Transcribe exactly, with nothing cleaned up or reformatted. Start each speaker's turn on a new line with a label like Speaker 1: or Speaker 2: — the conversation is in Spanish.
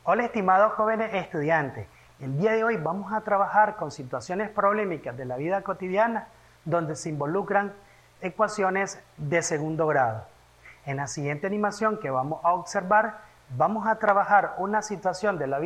Speaker 1: Hola estimados jóvenes estudiantes, el día de hoy vamos a trabajar con situaciones problemáticas de la vida cotidiana donde se involucran ecuaciones de segundo grado. En la siguiente animación que vamos a observar, vamos a trabajar una situación de la vida